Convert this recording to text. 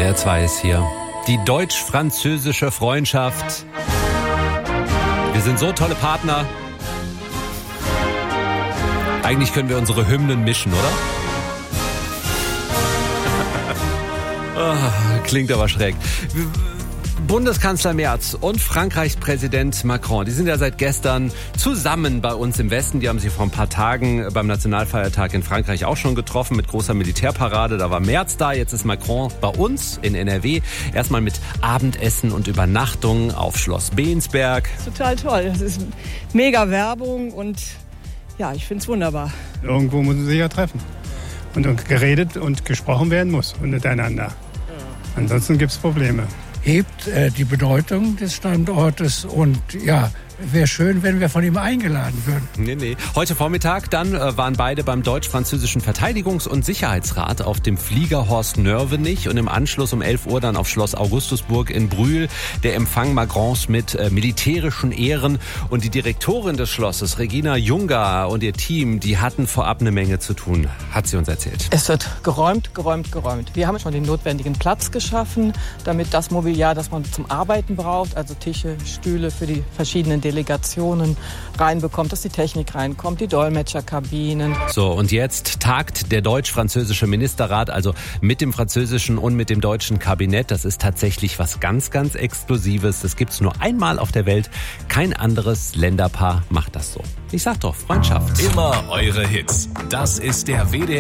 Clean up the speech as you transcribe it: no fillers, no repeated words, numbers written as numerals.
WDR 2 ist hier. Die deutsch-französische Freundschaft. Wir sind so tolle Partner. Eigentlich können wir unsere Hymnen mischen, oder? Klingt aber schräg. Bundeskanzler Merz und Frankreichs Präsident Macron, die sind ja seit gestern zusammen bei uns im Westen. Die haben sich vor ein paar Tagen beim Nationalfeiertag in Frankreich auch schon getroffen mit großer Militärparade. Da war Merz da, jetzt ist Macron bei uns in NRW. Erstmal mit Abendessen und Übernachtung auf Schloss Bensberg. Total toll, das ist mega Werbung und ja, ich finde es wunderbar. Irgendwo müssen sie sich ja treffen und geredet und gesprochen werden muss miteinander. Ansonsten gibt es Probleme. Hebt die Bedeutung des Standortes und ja, wäre schön, wenn wir von ihm eingeladen würden. Nee. Heute Vormittag dann waren beide beim deutsch-französischen Verteidigungs- und Sicherheitsrat auf dem Flieger Horst Nörvenich und im Anschluss um 11 Uhr dann auf Schloss Augustusburg in Brühl der Empfang Macrons mit militärischen Ehren. Und die Direktorin des Schlosses, Regina Junga, und ihr Team, die hatten vorab eine Menge zu tun, hat sie uns erzählt. Es wird geräumt. Wir haben schon den notwendigen Platz geschaffen, damit das Mobiliar, das man zum Arbeiten braucht, also Tische, Stühle für die verschiedenen Delegationen reinbekommt, dass die Technik reinkommt, die Dolmetscherkabinen. So, und jetzt tagt der deutsch-französische Ministerrat, also mit dem französischen und mit dem deutschen Kabinett. Das ist tatsächlich was ganz, ganz Exklusives. Das gibt's nur einmal auf der Welt. Kein anderes Länderpaar macht das so. Ich sag doch, Freundschaft. Immer eure Hits. Das ist der WDR